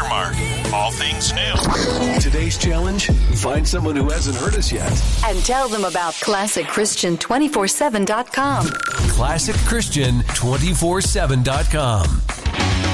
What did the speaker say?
Mark. All things new. Today's challenge, find someone who hasn't heard us yet. And tell them about ClassicChristian247.com. ClassicChristian247.com.